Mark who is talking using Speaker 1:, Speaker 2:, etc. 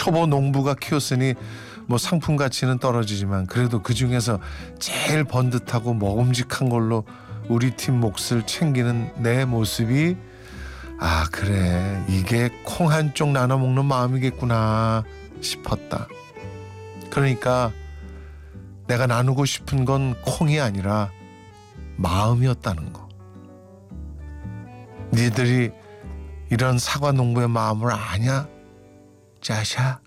Speaker 1: 초보 농부가 키웠으니 뭐 상품 가치는 떨어지지만 그래도 그 중에서 제일 번듯하고 먹음직한 걸로 우리 팀 몫을 챙기는 내 모습이 아 그래 이게 콩 한쪽 나눠 먹는 마음이겠구나 싶었다. 그러니까 내가 나누고 싶은 건 콩이 아니라 마음이었다는 거. 니들이 이런 사과 농부의 마음을 아냐? 짜샤?